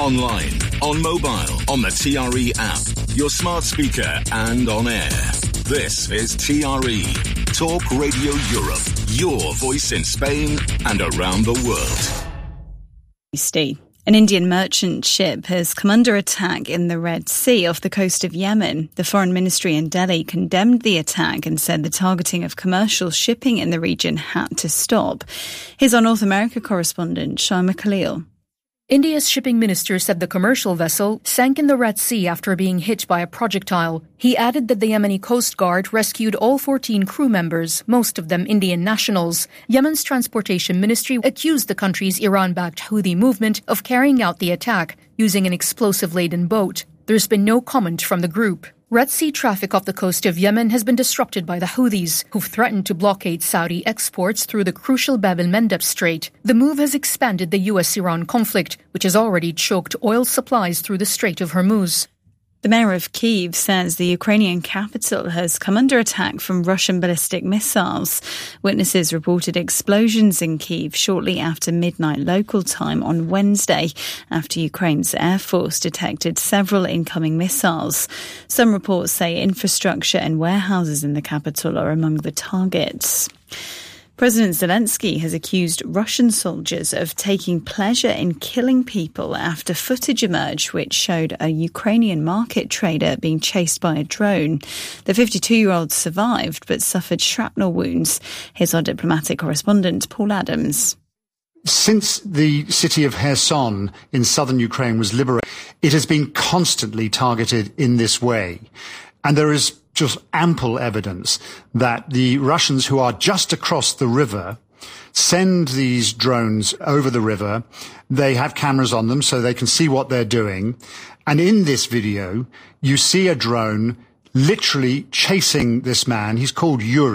online, on mobile, on the TRE app, your smart speaker and on air. This is TRE, Talk Radio Europe, your voice in Spain and around the world. An Indian merchant ship has come under attack in the Red Sea off the coast of Yemen. The Foreign Ministry in Delhi condemned the attack and said the targeting of commercial shipping in the region had to stop. Here's our North America correspondent, Shaima Khalil. India's shipping minister said the commercial vessel sank in the Red Sea after being hit by a projectile. He added that the Yemeni Coast Guard rescued all 14 crew members, most of them Indian nationals. Yemen's transportation ministry accused the country's Iran-backed Houthi movement of carrying out the attack using an explosive-laden boat. There's been no comment from the group. Red Sea traffic off the coast of Yemen has been disrupted by the Houthis, who've threatened to blockade Saudi exports through the crucial Bab el-Mandeb Strait. The move has expanded the US-Iran conflict, which has already choked oil supplies through the Strait of Hormuz. The mayor of Kyiv says the Ukrainian capital has come under attack from Russian ballistic missiles. Witnesses reported explosions in Kyiv shortly after midnight local time on Wednesday, after Ukraine's air force detected several incoming missiles. Some reports say infrastructure and warehouses in the capital are among the targets. President Zelensky has accused Russian soldiers of taking pleasure in killing people after footage emerged which showed a Ukrainian market trader being chased by a drone. The 52-year-old survived but suffered shrapnel wounds. Here's our diplomatic correspondent, Paul Adams. Since the city of Kherson in southern Ukraine was liberated, it has been constantly targeted in this way. And there is just ample evidence that the Russians, who are just across the river, send these drones over the river. They have cameras on them so they can see what they're doing. And in this video, you see a drone literally chasing this man. He's called Yuri.